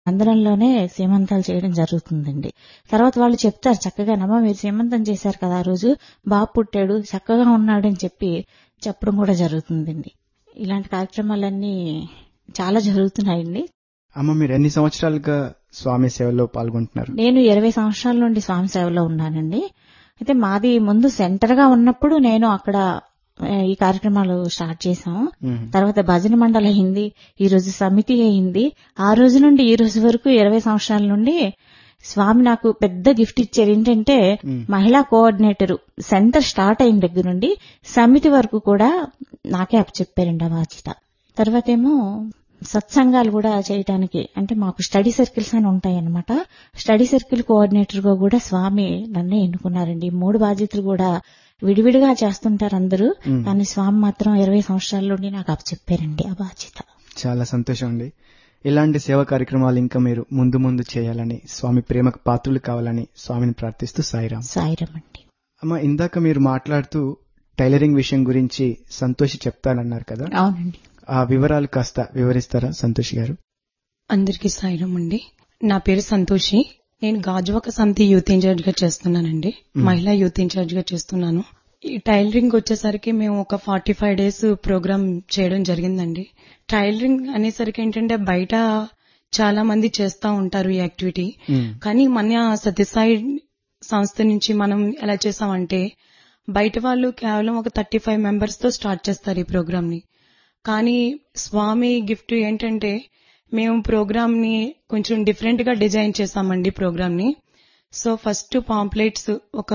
మందిరంలోనే సీమంతాలు చేయడం జరుగుతుందండి. తర్వాత వాళ్ళు చెప్తారు చక్కగానమ్మా మీరు సీమంతం చేశారు కదా ఆ రోజు, బాబు పుట్టాడు, చక్కగా ఉన్నాడు అని చెప్పడం కూడా జరుగుతుందండి. ఇలాంటి కార్యక్రమాలన్నీ చాలా జరుగుతున్నాయండి. అమ్మ, మీరు ఎన్ని సంవత్సరాలుగా స్వామి సేవలో పాల్గొంటున్నారు? నేను 20 సంవత్సరాల నుండి స్వామి సేవలో ఉన్నానండి. అయితే మాది ముందు సెంటర్ గా ఉన్నప్పుడు నేను అక్కడ ఈ కార్యక్రమాలు స్టార్ట్ చేశాము. తర్వాత భజన మండలి అయింది, ఈ రోజు సమితి అయింది. ఆ రోజు నుండి ఈ రోజు వరకు 20 సంవత్సరాల నుండి స్వామి నాకు పెద్ద గిఫ్ట్ ఇచ్చారు. ఏంటంటే మహిళా కోఆర్డినేటర్ సెంటర్ స్టార్ట్ అయిన దగ్గర నుండి సమితి వరకు కూడా నాకే అప్పచెప్పారండి ఆ బాధ్యత. తర్వాత ఏమో సత్సంగాలు కూడా చేయడానికి, అంటే మాకు స్టడీ సర్కిల్స్ అని ఉంటాయన్నమాట. స్టడీ సర్కిల్ కోఆర్డినేటర్ గా కూడా స్వామి నన్నే ఎన్నుకున్నారండి. 3 బాధ్యతలు కూడా విడివిడిగా చేస్తుంటారు అందరూ, కానీ స్వామి మాత్రం 20 సంవత్సరాల నుండి నాకు అప్పచెప్పారండి ఆ బాధ్యత. చాలా సంతోషం అండి. ఇలాంటి సేవా కార్యక్రమాలు ఇంకా మీరు ముందు ముందు చేయాలని, స్వామి ప్రేమకు పాత్రులు కావాలని స్వామిని ప్రార్థిస్తూ సాయిరాం. సాయిరాం అండి. అమ్మ, ఇందాక మీరు మాట్లాడుతూ టైలరింగ్ విషయం గురించి సంతోషి చెప్తానన్నారు కదా? అవునండి. ఆ వివరాలు కాస్త వివరిస్తారా సంతోషి గారు? అందరికీ సాయిరాం అండి. నా పేరు సంతోషి. నేను గాజువాక సమితి యూత్ ఇన్ఛార్జ్ గా చేస్తున్నానండి. మహిళా యూత్ ఇన్ఛార్జ్ గా చేస్తున్నాను. ఈ టైలరింగ్ వచ్చేసరికి మేము ఒక 45 days ప్రోగ్రామ్ చేయడం జరిగిందండి. టైలరింగ్ అనేసరికి ఏంటంటే బయట చాలా మంది చేస్తా ఉంటారు ఈ యాక్టివిటీ, కానీ మన సత్యసాయి సంస్థ నుంచి మనం ఎలా చేసామంటే బయట వాళ్ళు కేవలం ఒక 35 members తో స్టార్ట్ చేస్తారు ఈ ప్రోగ్రామ్ ని. కానీ స్వామి గిఫ్ట్ ఏంటంటే మేము ప్రోగ్రామ్ ని కొంచెం డిఫరెంట్ గా డిజైన్ చేశామండి ప్రోగ్రామ్ ని. సో ఫస్ట్ పాంప్లెట్స్ ఒక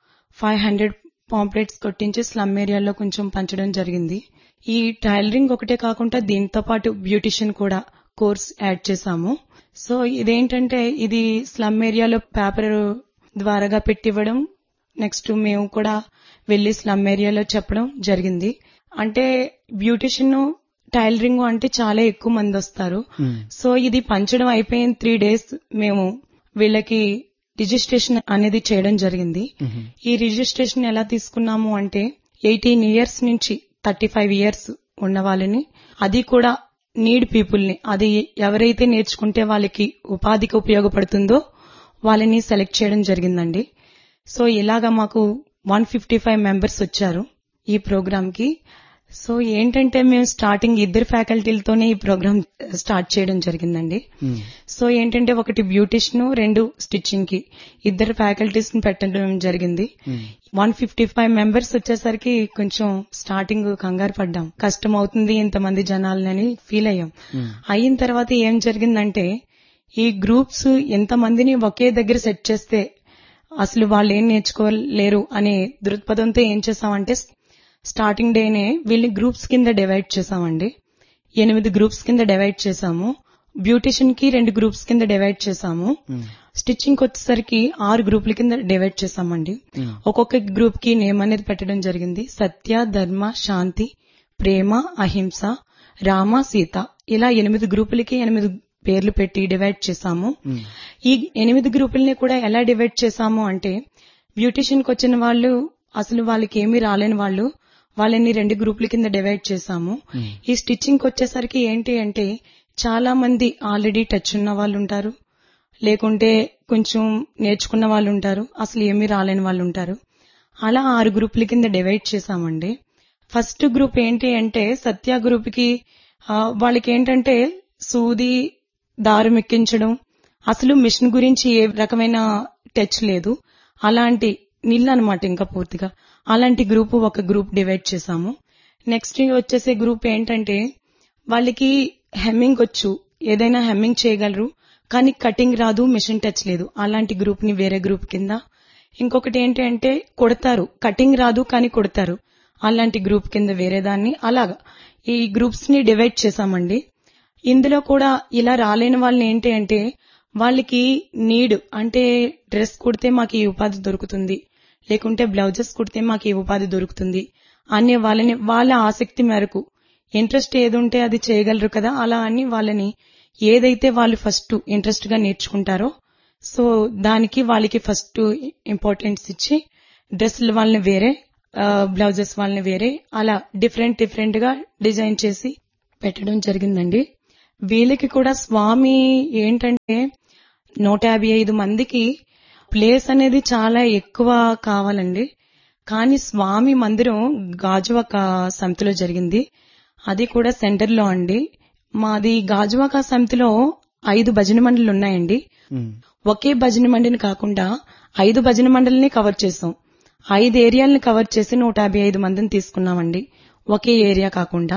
500 పాంప్లెట్స్ కొట్టించి స్లమ్ ఏరియాలో కొంచెం పంచడం జరిగింది. ఈ టైలరింగ్ ఒకటే కాకుండా దీంతో పాటు బ్యూటిషియన్ కూడా కోర్స్ యాడ్ చేశాము. సో ఇదేంటంటే ఇది స్లమ్ ఏరియాలో పేపర్ ద్వారాగా పెట్టివ్వడం, నెక్స్ట్ మేము కూడా వెళ్లి స్లమ్ ఏరియాలో చెప్పడం జరిగింది. అంటే బ్యూటిషియన్ టైలరింగ్ అంటే చాలా ఎక్కువ మంది వస్తారు. సో ఇది పంచడం అయిపోయిన 3 days మేము వీళ్ళకి రిజిస్ట్రేషన్ అనేది చేయడం జరిగింది. ఈ రిజిస్ట్రేషన్ ఎలా తీసుకున్నాము అంటే 18 years నుంచి 35 years ఉన్న వాళ్ళని, అది కూడా నీడ్ పీపుల్ ని, అది ఎవరైతే నేర్చుకుంటే వాళ్ళకి ఉపాధికి ఉపయోగపడుతుందో వాళ్ళని సెలెక్ట్ చేయడం జరిగిందండి. సో ఇలాగా మాకు 155 members వచ్చారు ఈ ప్రోగ్రామ్ కి. సో ఏంటంటే మేము స్టార్టింగ్ 2 ఫ్యాకల్టీలతోనే ఈ ప్రోగ్రామ్ స్టార్ట్ చేయడం జరిగిందండి. సో ఏంటంటే ఒకటి బ్యూటిషియన్, 2 స్టిచ్చింగ్ కి 2 ఫ్యాకల్టీస్ ని పెట్టడం జరిగింది. 155 members వచ్చేసరికి కొంచెం స్టార్టింగ్ కంగారు పడ్డాం, కష్టం అవుతుంది ఇంతమంది జనాలని ఫీల్ అయ్యాం. అయిన తర్వాత ఏం జరిగిందంటే ఈ గ్రూప్స్ ఎంతమందిని ఒకే దగ్గర సెట్ చేస్తే అసలు వాళ్ళు ఏం నేర్చుకోలేరు అనే దృక్పథంతో ఏం చేసామంటే స్టార్టింగ్ డేనే వీళ్ళని గ్రూప్స్ కింద డివైడ్ చేసామండి. 8 గ్రూప్స్ కింద డివైడ్ చేసాము. బ్యూటిషియన్ కి 2 గ్రూప్స్ కింద డివైడ్ చేసాము. స్టిచ్చింగ్ వచ్చేసరికి 6 గ్రూపుల కింద డివైడ్ చేసామండి. ఒక్కొక్క గ్రూప్ కి నేమ్ అనేది పెట్టడం జరిగింది. సత్య, ధర్మ, శాంతి, ప్రేమ, అహింస, రామ, సీత, ఇలా 8 గ్రూపులకి 8 పేర్లు పెట్టి డివైడ్ చేసాము. ఈ 8 గ్రూపుల్ని కూడా ఎలా డివైడ్ చేసాము అంటే బ్యూటిషియన్ కి వచ్చిన వాళ్ళు అసలు వాళ్ళకి ఏమీ రాలేని వాళ్ళు, వాళ్ళని 2 గ్రూపుల కింద డివైడ్ చేసాము. ఈ స్టిచ్చింగ్ వచ్చేసరికి ఏంటి అంటే చాలా మంది ఆల్రెడీ టచ్ ఉన్న వాళ్ళు ఉంటారు, లేకుంటే కొంచెం నేర్చుకున్న వాళ్ళు ఉంటారు, అసలు ఏమీ రాలేని వాళ్ళు ఉంటారు. అలా 6 గ్రూపుల కింద డివైడ్ చేసామండి. ఫస్ట్ గ్రూప్ ఏంటి అంటే సత్య గ్రూప్ కి వాళ్ళకి ఏంటంటే సూది, దారం ఎక్కించడం, అసలు మిషన్ గురించి ఏ రకమైన టచ్ లేదు, అలాంటి నీళ్ళు అనమాట ఇంకా పూర్తిగా. అలాంటి గ్రూప్ ఒక గ్రూప్ డివైడ్ చేసాము. నెక్స్ట్ వచ్చేసే గ్రూప్ ఏంటంటే వాళ్ళకి హెమ్మింగ్ వచ్చు, ఏదైనా హెమ్మింగ్ చేయగలరు, కానీ కటింగ్ రాదు, మిషన్ టచ్ లేదు, అలాంటి గ్రూప్ ని వేరే గ్రూప్ కింద. ఇంకొకటి ఏంటి అంటే కొడతారు, కటింగ్ రాదు కానీ కొడతారు, అలాంటి గ్రూప్ కింద వేరే దాన్ని. అలాగా ఈ గ్రూప్స్ ని డివైడ్ చేసామండి. ఇందులో కూడా ఇలా రాలేని వాళ్ళని ఏంటి అంటే వాళ్ళకి నీడ్ అంటే డ్రెస్ కుడితే మాకు ఈ ఉపాధి దొరుకుతుంది, లేకుంటే బ్లౌజెస్ కుడితే మాకు ఈ ఉపాధి దొరుకుతుంది అనే వాళ్ళని వాళ్ళ ఆసక్తి మేరకు ఇంట్రెస్ట్ ఏది ఉంటే అది చేయగలరు కదా, అలా అని వాళ్ళని ఏదైతే వాళ్ళు ఫస్ట్ ఇంట్రెస్ట్ గా నేర్చుకుంటారో సో దానికి వాళ్ళకి ఫస్ట్ ఇంపార్టెన్స్ ఇచ్చి డ్రెస్సులు వాళ్ళని వేరే, బ్లౌజెస్ వాళ్ళని వేరే, అలా డిఫరెంట్ గా డిజైన్ చేసి పెట్టడం జరిగిందండి. వీళ్ళకి కూడా స్వామి ఏంటంటే 155 మందికి ప్లేస్ అనేది చాలా ఎక్కువ కావాలండి. కానీ స్వామి మందిరం గాజువాక సమితిలో జరిగింది. అది కూడా సెంటర్ లో అండి. మాది గాజువాక సమితిలో 5 భజన మండలి ఉన్నాయండి. ఒకే భజన మండలిని కాకుండా 5 భజన మండలిని కవర్ చేసాం. 5 ఏరియాలను కవర్ చేసి 155 మందిని తీసుకున్నామండి. ఒకే ఏరియా కాకుండా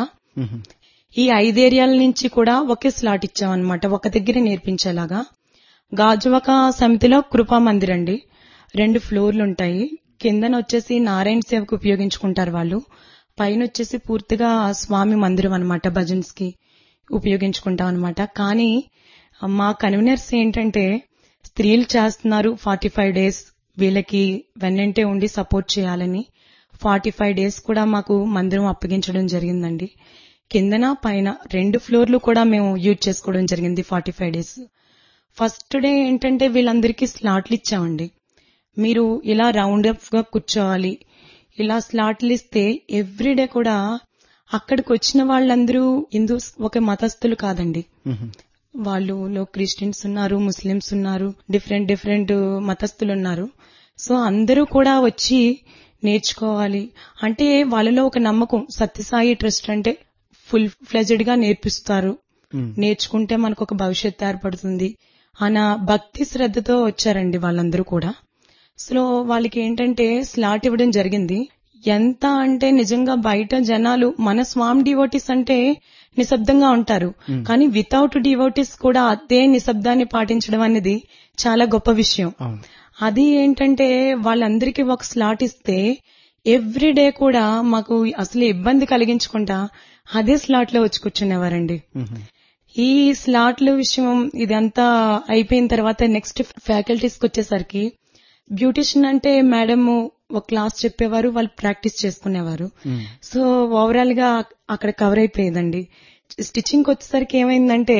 ఈ 5 ఏరియాల నుంచి కూడా ఒకే స్లాట్ ఇచ్చామన్నమాట, ఒక దగ్గర నేర్పించేలాగా. గాజువాక సమితిలో కృపా మందిర్ అండి. 2 ఫ్లోర్లు ఉంటాయి. కిందన వచ్చేసి నారాయణ సేవకు ఉపయోగించుకుంటారు వాళ్ళు. పైన వచ్చేసి పూర్తిగా స్వామి మందిరం అన్నమాట, భజన్స్ కి ఉపయోగించుకుంటాం అన్నమాట. కానీ మా కన్వీనర్స్ ఏంటంటే స్త్రీలు చేస్తున్నారు 45 డేస్, వీళ్ళకి వెన్నంటే ఉండి సపోర్ట్ చేయాలని 45 డేస్ కూడా మాకు మందిరం అప్పగించడం జరిగిందండి. కిందన పైన 2 ఫ్లోర్లు కూడా మేము యూజ్ చేసుకోవడం జరిగింది 45 డేస్. ఫస్ట్ డే ఏంటంటే వీళ్ళందరికీ స్లాట్లు ఇచ్చామండి. మీరు ఇలా రౌండ్ అప్ గా కూర్చోవాలి, ఇలా స్లాట్లు ఇస్తే ఎవ్రీడే కూడా అక్కడికి వచ్చిన వాళ్ళందరూ హిందూస్, ఒక మతస్థులు కాదండి. వాళ్ళు క్రిస్టియన్స్ ఉన్నారు, ముస్లిమ్స్ ఉన్నారు, డిఫరెంట్ మతస్థులు ఉన్నారు. సో అందరూ కూడా వచ్చి నేర్చుకోవాలి అంటే వాళ్ళలో ఒక నమ్మకం, సత్యసాయి ట్రస్ట్ అంటే ఫుల్ ఫ్లెజ్డ్ గా నేర్పిస్తారు, నేర్చుకుంటే మనకు ఒక భవిష్యత్తు ఏర్పడుతుంది అన్న భక్తి శ్రద్ధతో వచ్చారండి వాళ్ళందరూ కూడా. సో వాళ్ళకి ఏంటంటే స్లాట్ ఇవ్వడం జరిగింది. ఎంత అంటే నిజంగా బయట జనాలు మన స్వామి డివోటీస్ అంటే నిశ్శబ్దంగా ఉంటారు, కానీ వితౌట్ డివోటీస్ కూడా అదే నిశ్శబ్దాన్ని పాటించడం అనేది చాలా గొప్ప విషయం. అది ఏంటంటే వాళ్ళందరికీ ఒక స్లాట్ ఇస్తే ఎవ్రీడే కూడా మాకు అసలు ఇబ్బంది కలిగించకుండా అదే స్లాట్ లో వచ్చి కూర్చునేవారండి. ఈ స్లాట్ల విషయం ఇదంతా అయిపోయిన తర్వాత నెక్స్ట్ ఫ్యాకల్టీస్ కి వచ్చేసరికి బ్యూటిషియన్ అంటే మేడం ఒక క్లాస్ చెప్పేవారు, వాళ్ళు ప్రాక్టీస్ చేసుకునేవారు. సో ఓవరాల్ గా అక్కడ కవర్ అయిపోయేదండి. స్టిచ్చింగ్ వచ్చేసరికి ఏమైందంటే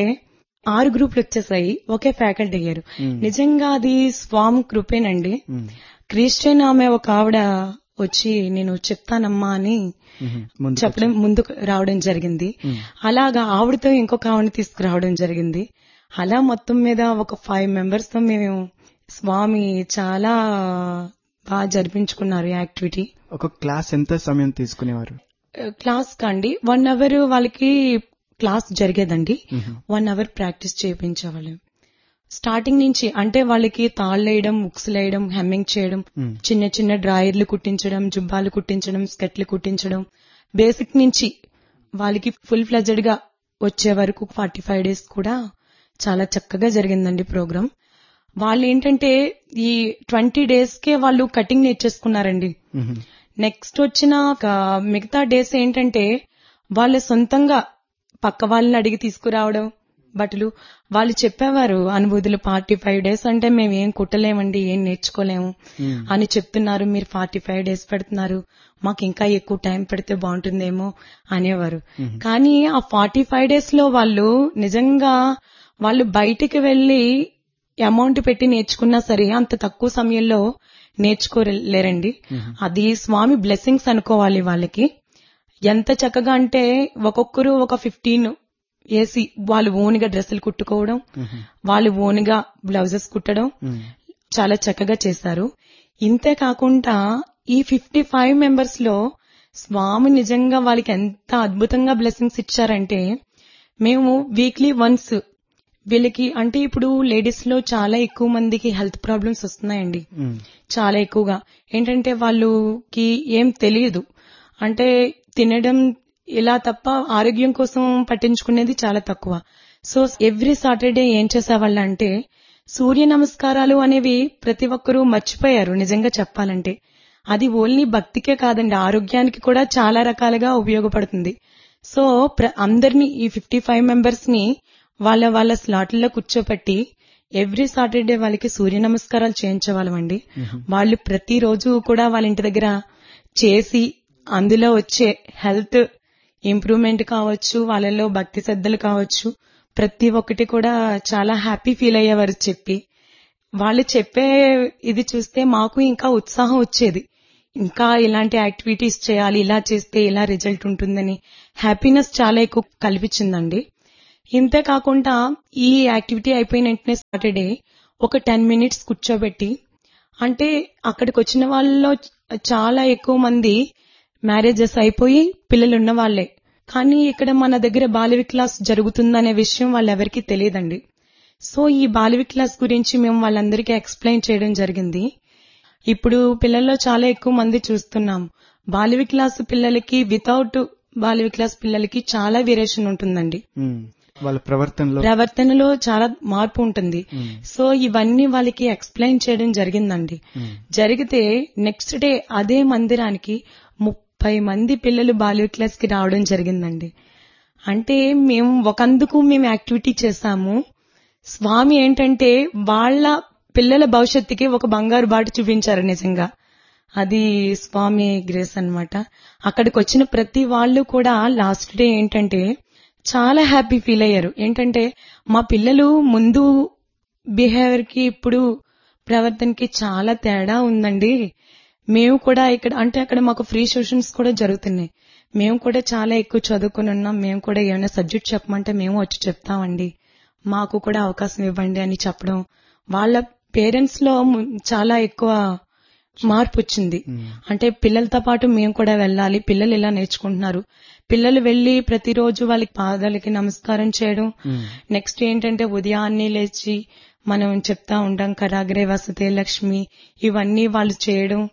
6 గ్రూపులు వచ్చేసాయి, ఒకే ఫ్యాకల్టీ అయ్యారు. నిజంగా అది స్వామి కృపేనండి. క్రిస్టియన్ ఆమె ఒక ఆవిడ వచ్చి నేను చెప్తానమ్మా అని చెప్పడం ముందుకు రావడం జరిగింది. అలాగా ఆవిడతో ఇంకొక ఆవిడని తీసుకురావడం జరిగింది. అలా మొత్తం మీద ఒక 5 మెంబర్స్ తో మేము స్వామి చాలా బాగా జరిపించుకున్నారు యాక్టివిటీ. ఒక క్లాస్ ఎంత సమయం తీసుకునేవారు? క్లాస్ కండి 1 అవర్ వాళ్ళకి క్లాస్ జరిగేదండి. 1 hour practice చేయించేవాళ్ళం. స్టార్టింగ్ నుంచి అంటే వాళ్ళకి తాళ్ళేయడం, ఉక్సులేయడం, హెమ్మింగ్ చేయడం, చిన్న చిన్న డ్రాయర్లు కుట్టించడం, జుబ్బాలు కుట్టించడం, స్కెట్లు కుట్టించడం, బేసిక్ నుంచి వాళ్ళకి ఫుల్ ఫ్లెజ్డ్ గా వచ్చే వరకు 45 డేస్ కూడా చాలా చక్కగా జరిగిందండి ప్రోగ్రామ్. వాళ్ళు ఏంటంటే ఈ 20 డేస్ కే వాళ్ళు కటింగ్ నేర్చేసుకున్నారండి. నెక్స్ట్ వచ్చిన మిగతా డేస్ ఏంటంటే వాళ్ళ సొంతంగా పక్క వాళ్ళని అడిగి తీసుకురావడం బట్టలు. వాళ్ళు చెప్పేవారు అనుభూతులు, 45 డేస్ అంటే మేము ఏం కుట్టలేమండి, ఏం నేర్చుకోలేము అని చెప్తున్నారు, మీరు 45 డేస్ పెడుతున్నారు, మాకు ఇంకా ఎక్కువ టైం పెడితే బాగుంటుందేమో అనేవారు. కానీ ఆ 45 డేస్ లో వాళ్ళు నిజంగా వాళ్ళు బయటికి వెళ్లి అమౌంట్ పెట్టి నేర్చుకున్నా సరే అంత తక్కువ సమయంలో నేర్చుకోలేరండి. అది స్వామి బ్లెస్సింగ్స్ అనుకోవాలి వాళ్ళకి. ఎంత చక్కగా అంటే ఒక్కొక్కరు ఒక 15 వేసి వాళ్ళు ఓన్గా డ్రెస్సులు కుట్టుకోవడం, వాళ్ళు ఓన్గా బ్లౌజెస్ కుట్టడం చాలా చక్కగా చేశారు. ఇంతే కాకుండా ఈ 55 మెంబర్స్ లో స్వామి నిజంగా వాళ్ళకి ఎంత అద్భుతంగా బ్లెస్సింగ్స్ ఇచ్చారంటే, మేము వీక్లీ వన్స్ వీళ్ళకి అంటే ఇప్పుడు లేడీస్ లో చాలా ఎక్కువ మందికి హెల్త్ ప్రాబ్లమ్స్ వస్తున్నాయండి, చాలా ఎక్కువగా. ఏంటంటే వాళ్ళకి ఏం తెలియదు, అంటే తినడం ఇలా తప్ప ఆరోగ్యం కోసం పట్టించుకునేది చాలా తక్కువ. సో ఎవ్రీ సాటర్డే ఏం చేసేవాళ్ళంటే సూర్య నమస్కారాలు అనేవి ప్రతి ఒక్కరూ మర్చిపోయారు నిజంగా చెప్పాలంటే. అది ఓన్లీ భక్తికే కాదండి, ఆరోగ్యానికి కూడా చాలా రకాలుగా ఉపయోగపడుతుంది. సో అందరినీ ఈ 55 మెంబర్స్ ని వాళ్ళ స్లాట్లలో కూర్చోపెట్టి ఎవ్రీ సాటర్డే వాళ్ళకి సూర్య నమస్కారాలు చేయించేవాళ్ళమండి. వాళ్ళు ప్రతిరోజు కూడా వాళ్ళ ఇంటి దగ్గర చేసి అందులో వచ్చే హెల్త్ ఇంప్రూవ్మెంట్ కావచ్చు, వాళ్ళలో భక్తి శ్రద్ధలు కావచ్చు, ప్రతి ఒక్కటి కూడా చాలా హ్యాపీ ఫీల్ అయ్యేవారు చెప్పి. వాళ్ళు చెప్పే ఇది చూస్తే మాకు ఇంకా ఉత్సాహం వచ్చేది, ఇంకా ఇలాంటి యాక్టివిటీస్ చేయాలి, ఇలా చేస్తే ఇలా రిజల్ట్ ఉంటుందని హ్యాపీనెస్ చాలా ఎక్కువ కల్పించిందండి. ఇంతే కాకుండా ఈ యాక్టివిటీ అయిపోయిన వెంటనే సాటర్డే ఒక 10 minutes కూర్చోబెట్టి, అంటే అక్కడికి వచ్చిన వాళ్ళలో చాలా ఎక్కువ మంది మ్యారేజెస్ అయిపోయి పిల్లలు ఉన్న వాళ్లే. కానీ ఇక్కడ మన దగ్గర బాల వికాస్ జరుగుతుందనే విషయం వాళ్ళెవరికీ తెలియదండి. సో ఈ బాల వికాస్ గురించి మేము వాళ్ళందరికీ ఎక్స్ప్లెయిన్ చేయడం జరిగింది. ఇప్పుడు పిల్లల్లో చాలా ఎక్కువ మంది చూస్తున్నాం, బాల వికాస్ పిల్లలకి వితౌట్ బాల వికాస్ పిల్లలకి చాలా వేరియేషన్ ఉంటుందండి. వాళ్ళ ప్రవర్తనలో చాలా మార్పు ఉంటుంది. సో ఇవన్నీ వాళ్ళకి ఎక్స్ప్లెయిన్ చేయడం జరిగిందండి. జరిగితే నెక్స్ట్ డే అదే మందిరానికి 30 మంది పిల్లలు బాల వికాస్ కి రావడం జరిగిందండి. అంటే మేము ఒకందుకు మేము యాక్టివిటీ చేశాము. స్వామి ఏంటంటే వాళ్ళ పిల్లల భవిష్యత్తుకి ఒక బంగారు బాట చూపించారు. నిజంగా అది స్వామి గ్రేస్ అన్నమాట. అక్కడికి వచ్చిన ప్రతి వాళ్ళు కూడా లాస్ట్ డే ఏంటంటే చాలా హ్యాపీ ఫీల్ అయ్యారు. ఏంటంటే మా పిల్లలు ముందు బిహేవియర్ కి ఇప్పుడు ప్రవర్తనకి చాలా తేడా ఉందండి. మేము కూడా ఇక్కడ అంటే అక్కడ మాకు ఫ్రీ సెషన్స్ కూడా జరుగుతున్నాయి. మేము కూడా చాలా ఎక్కువ చదువుకుని ఉన్నాం. మేము కూడా ఏమైనా సబ్జెక్ట్ చెప్పమంటే మేము వచ్చి చెప్తామండి, మాకు కూడా అవకాశం ఇవ్వండి అని చెప్పడం. వాళ్ళ పేరెంట్స్ లో చాలా ఎక్కువ మార్పు వచ్చింది. అంటే పిల్లలతో పాటు మేము కూడా వెళ్ళాలి, పిల్లలు ఇలా నేర్చుకుంటున్నారు. పిల్లలు వెళ్లి ప్రతిరోజు వాళ్ళకి పాదాలకి నమస్కారం చేయడం. నెక్స్ట్ ఏంటంటే ఉదయాన్నే లేచి మనం చెప్తా ఉంటాం కరాగ్రే వసతే లక్ష్మి, ఇవన్నీ వాళ్ళు చేయడం.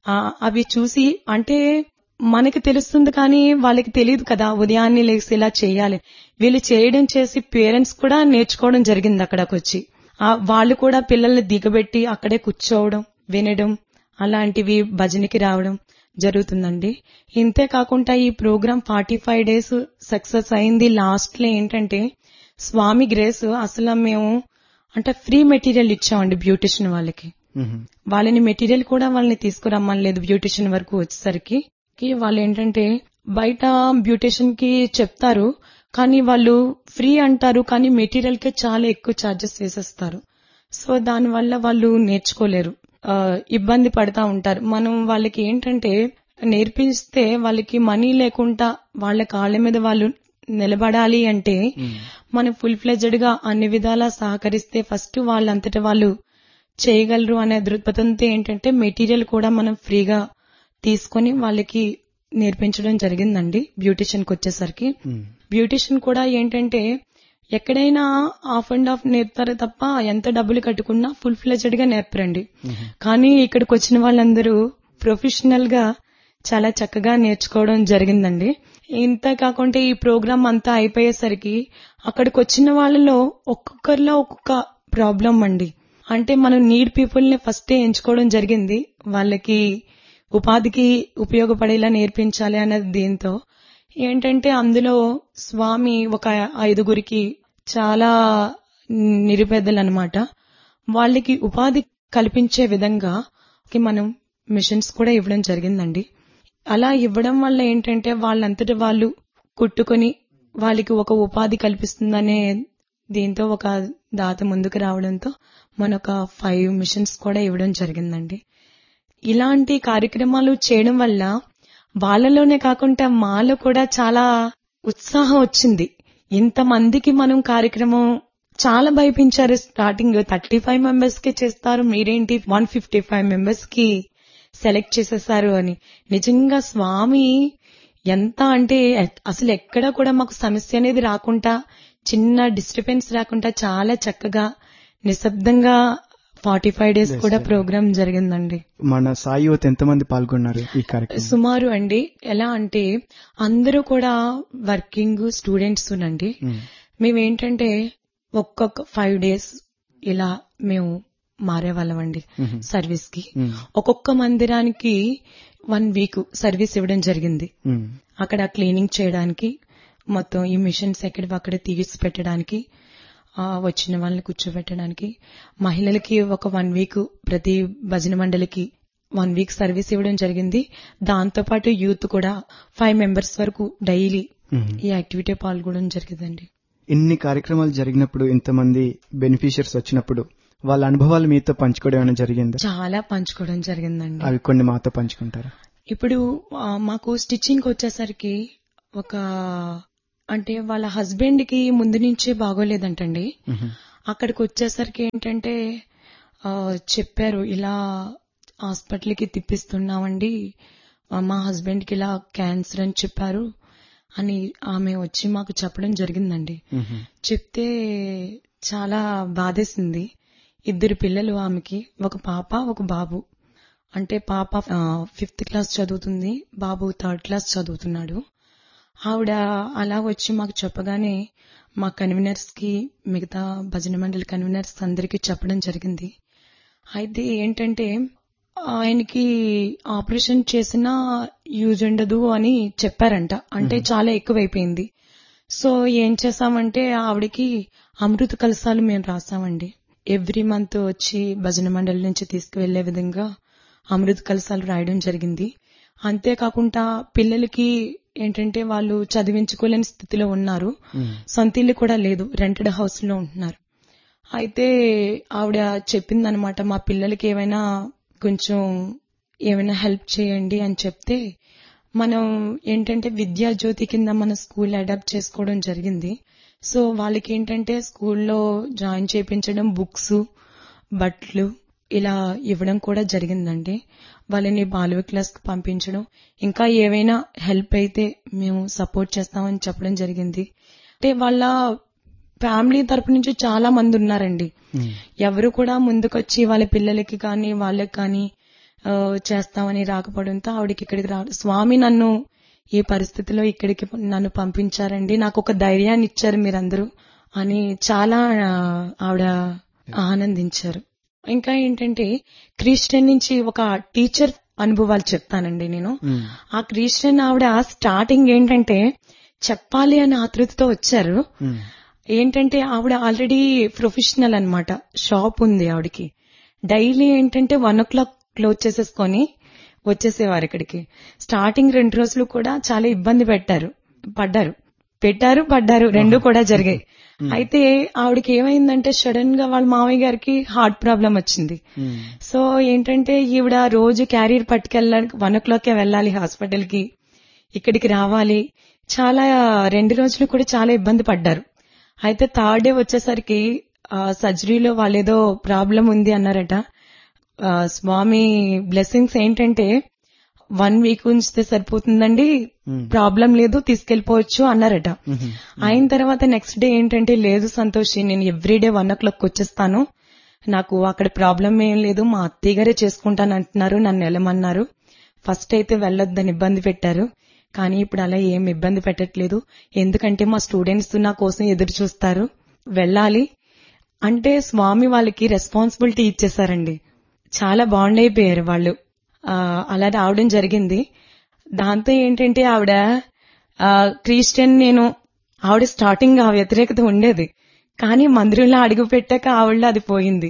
అవి చూసి అంటే మనకి తెలుస్తుంది కానీ వాళ్ళకి తెలియదు కదా ఉదయాన్నే లేచి ఇలా చేయాలి. వీళ్ళు చేయడం చేసి పేరెంట్స్ కూడా నేర్చుకోవడం జరిగింది. అక్కడికి వచ్చి వాళ్ళు కూడా పిల్లల్ని దిగబెట్టి అక్కడే కూర్చోవడం, వినడం, అలాంటివి భజనకి రావడం జరుగుతుందండి. ఇంతే కాకుండా ఈ ప్రోగ్రామ్ 45 days సక్సెస్ అయింది. లాస్ట్ లో ఏంటంటే స్వామి గ్రేస్ అసలు మేము అంటే ఫ్రీ మెటీరియల్ ఇచ్చామండి బ్యూటిషియన్ వాళ్ళకి. వాళ్ళని మెటీరియల్ కూడా వాళ్ళని తీసుకురమ్మని లేదు. బ్యూటిషియన్ వరకు వచ్చేసరికి వాళ్ళు ఏంటంటే బయట బ్యూటిషియన్ కి చెప్తారు కానీ వాళ్ళు ఫ్రీ అంటారు, కానీ మెటీరియల్ కి చాలా ఎక్కువ ఛార్జెస్ వేసేస్తారు. సో దానివల్ల వాళ్ళు నేర్చుకోలేరు, ఇబ్బంది పడతా ఉంటారు. మనం వాళ్ళకి ఏంటంటే నేర్పిస్తే వాళ్ళకి మనీ లేకుండా వాళ్ళ కాళ్ళ మీద వాళ్ళు నిలబడాలి అంటే మనం ఫుల్ ఫ్లెడ్జ్డ్ గా అన్ని విధాలా సహకరిస్తే ఫస్ట్ వాళ్ళంతటా వాళ్ళు చేయగలరు అనే దృక్పథంతో ఏంటంటే మెటీరియల్ కూడా మనం ఫ్రీగా తీసుకొని వాళ్ళకి నేర్పించడం జరిగిందండి. బ్యూటిషియన్ కి వచ్చేసరికి బ్యూటిషియన్ కూడా ఏంటంటే ఎక్కడైనా హాఫ్ అండ్ హాఫ్ నేర్పుతారు తప్ప ఎంత డబ్బులు కట్టుకున్నా ఫుల్ ఫ్లెడ్జ్డ్ గా నేర్పరండి. కానీ ఇక్కడికి వచ్చిన వాళ్ళందరూ ప్రొఫెషనల్ గా చాలా చక్కగా నేర్చుకోవడం జరిగిందండి. ఇంత కాకుండా ఈ ప్రోగ్రామ్ అంతా అయిపోయేసరికి అక్కడికి వచ్చిన వాళ్ళలో ఒక్కొక్కరిలో ఒక్కొక్క ప్రాబ్లం అండి. అంటే మనం నీడ్ పీపుల్ ని ఫస్టే ఎంచుకోవడం జరిగింది, వాళ్ళకి ఉపాధికి ఉపయోగపడేలా నేర్పించాలి అన్నది. దీంతో ఏంటంటే అందులో స్వామి ఒక 5గురికి చాలా నిరుపేదలు అన్నమాట, వాళ్ళకి ఉపాధి కల్పించే విధంగా మనం మిషన్స్ కూడా ఇవ్వడం జరిగిందండి. అలా ఇవ్వడం వల్ల ఏంటంటే వాళ్ళంతటి వాళ్ళు కుట్టుకొని వాళ్ళకి ఒక ఉపాధి కల్పిస్తుందనే దీంతో ఒక దాత ముందుకు రావడంతో మనొక 5 మిషన్స్ కూడా ఇవ్వడం జరిగిందండి. ఇలాంటి కార్యక్రమాలు చేయడం వల్ల వాళ్ళలోనే కాకుండా మాలో కూడా చాలా ఉత్సాహం వచ్చింది. ఇంతమందికి మనం కార్యక్రమం చాలా భయపించారు. స్టార్టింగ్ 35 members కి చేస్తారు, మీరేంటి 155 members కి సెలెక్ట్ చేసేసారు అని. నిజంగా స్వామి ఎంత అంటే అసలు ఎక్కడ కూడా మాకు సమస్య అనేది రాకుండా, చిన్న డిస్టర్బెన్స్ రాకుండా చాలా చక్కగా నిశ్శబ్దంగా 45 days కూడా ప్రోగ్రామ్ జరిగిందండి. మన సాయి యువత ఎంతమంది పాల్గొన్నారు ఈ కార్యక్రమం? సుమారు అండి ఎలా అంటే అందరూ కూడా వర్కింగ్ స్టూడెంట్స్ నండి. మేమేంటంటే ఒక్కొక్క 5 days ఇలా మేము మారేవాళ్ళం అండి సర్వీస్ కి. ఒక్కొక్క మందిరానికి 1 week సర్వీస్ ఇవ్వడం జరిగింది. అక్కడ క్లీనింగ్ చేయడానికి, మొత్తం ఈ మిషన్స్ ఎక్కడక్కడ తీసి పెట్టడానికి, వచ్చిన వాళ్ళని కూర్చోబెట్టడానికి, మహిళలకి ఒక 1 week ప్రతి భజన మండలికి 1 week సర్వీస్ ఇవ్వడం జరిగింది. దాంతో పాటు యూత్ కూడా 5 members వరకు డైలీ ఈ యాక్టివిటీ పాల్గొనడం జరిగిందండి. ఇన్ని కార్యక్రమాలు జరిగినప్పుడు, ఇంతమంది బెనిఫిషియర్స్ వచ్చినప్పుడు వాళ్ళ అనుభవాలు మీతో పంచుకోవడం ఏమైనా జరిగిందా? చాలా పంచుకోవడం జరిగిందండి. అవి కొన్ని మాతో పంచుకుంటారా? ఇప్పుడు మాకు స్టిచ్చింగ్ వచ్చేసరికి ఒక అంటే వాళ్ళ హస్బెండ్ కి ముందు నుంచే బాగోలేదంటండి. అక్కడికి వచ్చేసరికి ఏంటంటే చెప్పారు, ఇలా హాస్పిటల్కి తిప్పిస్తున్నామండి, మా హస్బెండ్ కి ఇలా క్యాన్సర్ అని చెప్పారు అని ఆమె వచ్చి మాకు చెప్పడం జరిగిందండి. చెప్తే చాలా బాధేసింది. 2 పిల్లలు ఆమెకి, ఒక పాప ఒక బాబు. అంటే పాప 5th క్లాస్ చదువుతుంది, బాబు 3rd క్లాస్ చదువుతున్నాడు. ఆవిడ అలా వచ్చి మాకు చెప్పగానే మా కన్వీనర్స్ కి, మిగతా భజన మండలి కన్వీనర్స్ అందరికీ చెప్పడం జరిగింది. అయితే ఏంటంటే ఆయనకి ఆపరేషన్ చేసినా యూజ్ ఉండదు అని చెప్పారంట. అంటే చాలా ఎక్కువైపోయింది. సో ఏం చేశామంటే ఆవిడకి అమృత కలశాలు మేము రాసామండి. ఎవ్రీ మంత్ వచ్చి భజన మండలి నుంచి తీసుకువెళ్లే విధంగా అమృత కలశాలు రాయడం జరిగింది. అంతేకాకుండా పిల్లలకి ఏంటంటే వాళ్ళు చదివించుకోలేని స్థితిలో ఉన్నారు, సొంత ఇల్లు కూడా లేదు, రెంటెడ్ హౌస్ లో ఉంటున్నారు. అయితే ఆవిడ చెప్పిందనమాట, మా పిల్లలకి ఏమైనా హెల్ప్ చేయండి అని చెప్తే మనం ఏంటంటే విద్యా జ్యోతి కింద మన స్కూల్ అడాప్ట్ చేసుకోవడం జరిగింది. సో వాళ్ళకి ఏంటంటే స్కూల్లో జాయిన్ చేయించడం, బుక్స్, బట్టలు ఇలా ఇవ్వడం కూడా జరిగిందండి. వాళ్ళని బాల క్లాస్ కి పంపించడం, ఇంకా ఏవైనా హెల్ప్ అయితే మేము సపోర్ట్ చేస్తామని చెప్పడం జరిగింది. అంటే వాళ్ళ ఫ్యామిలీ తరపు నుంచి చాలా మంది ఉన్నారండి. ఎవరు కూడా ముందుకొచ్చి వాళ్ళ పిల్లలకి కానీ వాళ్ళకి కానీ చేస్తామని రాకపోవడంతో ఆవిడకి ఇక్కడికి స్వామి నన్ను ఈ పరిస్థితిలో ఇక్కడికి నన్ను పంపించారండి, నాకు ఒక ధైర్యాన్ని ఇచ్చారు మీరందరూ అని చాలా ఆవిడ ఆనందించారు. ఇంకా ఏంటంటే క్రిస్టియన్ నుంచి ఒక టీచర్ అనుభవాలు చెప్తానండి నేను. ఆ క్రిస్టియన్ ఆవిడ స్టార్టింగ్ ఏంటంటే చెప్పాలి అని ఆతృతతో వచ్చారు. ఏంటంటే ఆవిడ ఆల్రెడీ ప్రొఫెషనల్ అన్నమాట, షాప్ ఉంది ఆవిడకి. డైలీ ఏంటంటే 1 o'clock క్లోజ్ చేసేసుకొని వచ్చేసేవారు ఇక్కడికి. స్టార్టింగ్ 2 రోజులు కూడా చాలా ఇబ్బంది పడ్డారు, రెండు కూడా జరిగాయి. అయితే ఆవిడకి ఏమైందంటే సడన్ గా వాళ్ళ మామయ్య గారికి హార్ట్ ప్రాబ్లం వచ్చింది. సో ఏంటంటే ఈవిడ రోజు క్యారియర్ పట్టుకెళ్ళాలి, 1 o'clock వెళ్ళాలి హాస్పిటల్ కి, ఇక్కడికి రావాలి. చాలా 2 రోజులు కూడా చాలా ఇబ్బంది పడ్డారు. అయితే 3rd day వచ్చేసరికి సర్జరీలో వాళ్ళేదో ప్రాబ్లం ఉంది అన్నారట. స్వామి బ్లెస్సింగ్స్ ఏంటంటే 1 week ఉంచితే సరిపోతుందండి, ప్రాబ్లం లేదు, తీసుకెళ్లిపోవచ్చు అన్నారట. అయిన తర్వాత నెక్స్ట్ డే ఏంటంటే, లేదు సంతోషి, నేను ఎవ్రీడే 1 o'clock వచ్చేస్తాను, నాకు అక్కడ ప్రాబ్లం ఏం లేదు, మా అత్తయ్య గారే చేసుకుంటాను అంటున్నారు, నన్ను వెళ్ళమన్నారు. ఫస్ట్ అయితే వెళ్ళొద్దని ఇబ్బంది పెట్టారు, కానీ ఇప్పుడు అలా ఏం ఇబ్బంది పెట్టట్లేదు, ఎందుకంటే మా స్టూడెంట్స్ నా కోసం ఎదురు చూస్తారు, వెళ్ళాలి అంటే స్వామి వాళ్ళకి రెస్పాన్సిబిలిటీ ఇచ్చేశారండి. చాలా బాండ్ అయిపోయారు వాళ్ళు. అలా రావడం జరిగింది. దాంతో ఏంటంటే ఆవిడ క్రిస్టియన్, ఆవిడ స్టార్టింగ్ ఆ వ్యతిరేకత ఉండేది, కానీ మందిరంలో అడుగు పెట్టాక ఆవిడ అది పోయింది,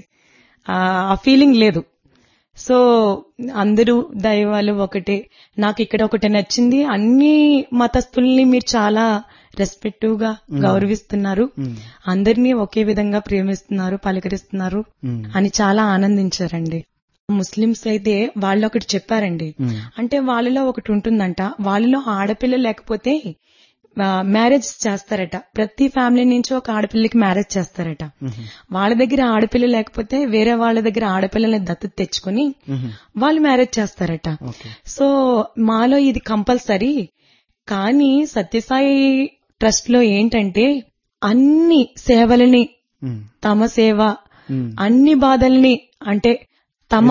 ఆ ఫీలింగ్ లేదు. సో అందరూ దైవాలు ఒకటే. నాకు ఇక్కడ ఒకటి నచ్చింది, అన్ని మతస్థుల్ని మీరు చాలా రెస్పెక్టివ్ గా గౌరవిస్తున్నారు, అందరినీ ఒకే విధంగా ప్రేమిస్తున్నారు, పలకరిస్తున్నారు అని చాలా ఆనందించారండి. ముస్లిమ్స్ అయితే వాళ్ళు ఒకటి చెప్పారండి, అంటే వాళ్ళలో ఒకటి ఉంటుందంట, వాళ్ళలో ఆడపిల్ల లేకపోతే మ్యారేజ్ చేస్తారట, ప్రతి ఫ్యామిలీ నుంచి ఒక ఆడపిల్లకి మ్యారేజ్ చేస్తారట. వాళ్ళ దగ్గర ఆడపిల్ల లేకపోతే వేరే వాళ్ళ దగ్గర ఆడపిల్లల్ని దత్తత తెచ్చుకుని వాళ్ళు మ్యారేజ్ చేస్తారట. సో మాలో ఇది కంపల్సరీ. కానీ సత్యసాయి ట్రస్ట్ లో ఏంటంటే అన్ని సేవలని, తమ సేవ, అన్ని బాధల్ని, అంటే తమ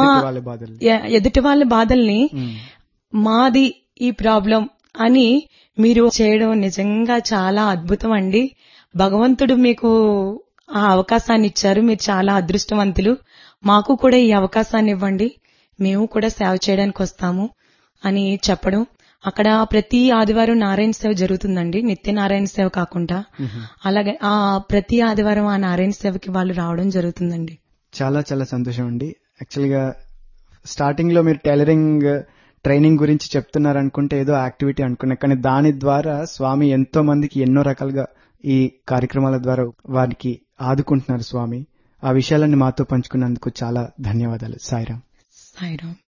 ఎదుటి వాళ్ళ బాధల్ని, మాది ఈ ప్రాబ్లం అని మీరు చేయడం నిజంగా చాలా అద్భుతం అండి. భగవంతుడు మీకు ఆ అవకాశాన్ని ఇచ్చారు, మీరు చాలా అదృష్టవంతులు. మాకు కూడా ఈ అవకాశాన్ని ఇవ్వండి, మేము కూడా సేవ చేయడానికి వస్తాము అని చెప్పడం. అక్కడ ప్రతి ఆదివారం నారాయణ సేవ జరుగుతుందండి, నిత్య నారాయణ సేవ కాకుండా. అలాగే ఆ ప్రతి ఆదివారం ఆ నారాయణ సేవకి వాళ్ళు రావడం జరుగుతుందండి. చాలా చాలా సంతోషం అండి. యాక్చువల్ గా స్టార్టింగ్ లో మీరు టైలరింగ్ ట్రైనింగ్ గురించి చెప్తున్నారనుకుంటే ఏదో యాక్టివిటీ అనుకున్నా, కానీ దాని ద్వారా స్వామి ఎంతో మందికి ఎన్నో రకాలుగా ఈ కార్యక్రమాల ద్వారా వారికి ఆదుకుంటున్నారు స్వామి. ఆ విషయాలన్నీ మాతో పంచుకున్నందుకు చాలా ధన్యవాదాలు. సాయిరాం. సాయిరాం.